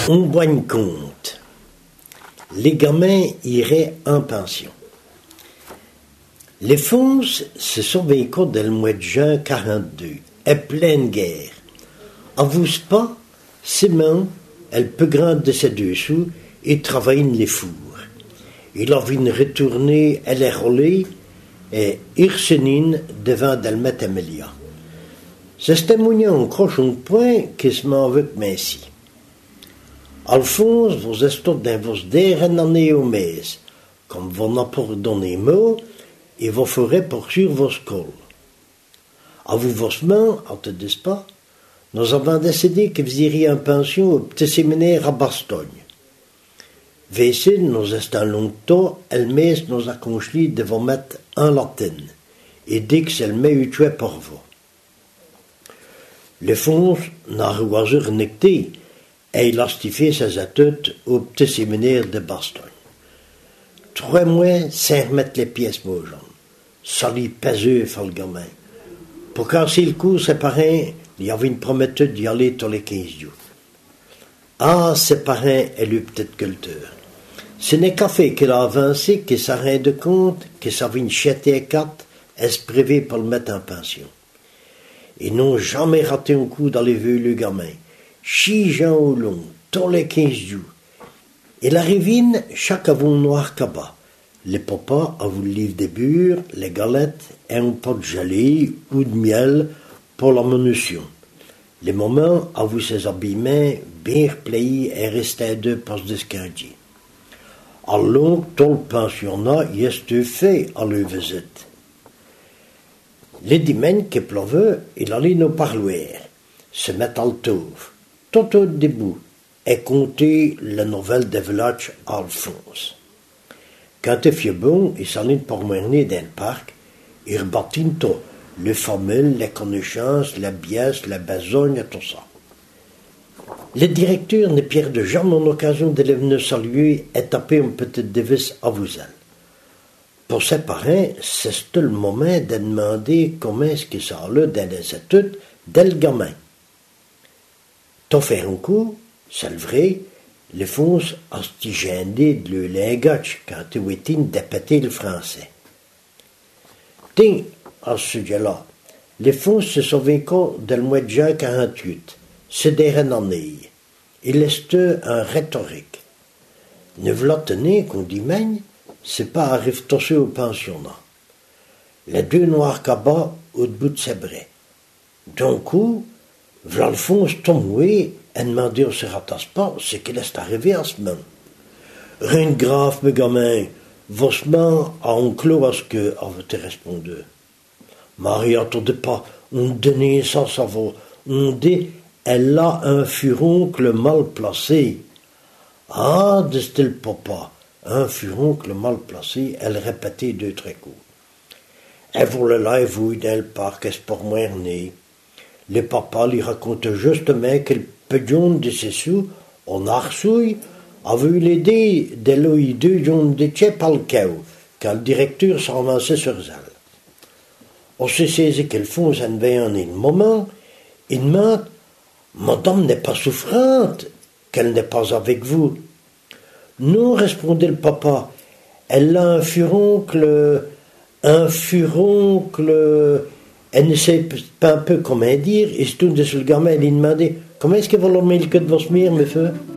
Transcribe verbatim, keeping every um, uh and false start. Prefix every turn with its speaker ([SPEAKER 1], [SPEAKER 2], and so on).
[SPEAKER 1] On boigne compte. Les gamins iraient en pension. Les Fonces se sont vécus dans le mois de juin quarante-deux, est pleine guerre. Avoue pas, Simon, elle peut grande de ses deux sous, et travaille les fours. Il a vu retourner, elle est roulée, et Irsenine devant Dalmet Amelia. C'est un mounion en crochon de point qui se m'en veut que ainsi. Alphonse, vous êtes tous dans vos deren années au mes, comme vous n'avez pas donné mot, et vous ferez poursuivre vos cols. À vous vos mains, en te dis pas, nous avons décidé que vous iriez en pension au petit séminaire à Bastogne. Vécine, nous estons longtemps, elle mes nous a conchli de vous mettre en latin, et dit que c'est le meilleur tué pour vous. Les Fonces n'a revoisur necté, et il a stifié ses études au petit séminaire de Bastogne. Trois mois sans remettre les pièces aux jambes. Ça lui pesait, fait le gamin. Pour casser le coup, ses parents, il avait une prometteuse d'y aller tous les quinze jours. Ah, ses parents, elle eut peut-être culture. Ce n'est qu'à fait qu'il a avancé, qu'il s'est rendu compte, qu'il s'avait une chette et quatre, est-ce privé pour le mettre en pension. Ils n'ont jamais raté un coup dans les vœux, le gamin. Six gens au long, tous les quinze jours. Et la rivine, chaque avon noir cabas. Les papas avaient le livre des bures, les galettes et un pot de gelée ou de miel pour la munition. Les moments avaient ses habillements bien replayés et restaient deux postes d'escardier. Alors, tout le pensionnat y est fait à leur visite. Les dimanches qui pleuvait, il allait nous parler, se mettre à l'tour, tout au debout, et compter la nouvelle de village Alphonse. Quand il fit bon, il s'en allait pour mener dans le parc, il rebattit tout, les formules, les connaissances, la biesse, la besogne, tout ça. Le directeur ne perd jamais l'occasion de venir saluer et taper une petite devise à vous elle. Pour ses parents, c'est tout le moment de demander comment est-ce qu'il sort là dans les études dès le gamin. T'as fait un coup, c'est le vrai, les Fonces ont gêné de le langage quand tu étais de péter le français. Tiens, à ce sujet-là, les Fonces se sont vécus dans le mois de juin quarante-huit, c'est des année. Il est un rhétorique. Ne v'là tenir qu'on dit mègne, c'est pas arrive tosser au pensionnat. Les deux noirs cabas au bout de ses bras. D'un coup, v'là Alphonse tombé et demandé au se ratasse pas ce qu'il est arrivé à ce moment. Rien de grave, mes gamins, vos mains à un clos à ce que, avait répondu. Marie attendait pas, on donnait ça, ça va, on dit, elle a un furoncle mal placé. Ah, disait le papa, un furoncle mal placé, elle répétait deux, trois coups. Elle voulait là, et vous, dans le parc, est-ce pour moi, né? Le papa lui racontait justement que le pédion de ses sous, en arsouille, avait eu l'idée de l'œil deux jaunes de tchè par le chaos, quand le directeur s'avançait sur elle. On s'est saisi qu'elle fonce en veillant un moment, il demande, madame n'est pas souffrante, qu'elle n'est pas avec vous. Non, répondait le papa, elle a un furoncle, un furoncle, elle ne sait pas un peu comment dire, et se tourne sur le gamin, elle lui demandait, comment est-ce que vous l'avez mis le code de vos mire, mes feux?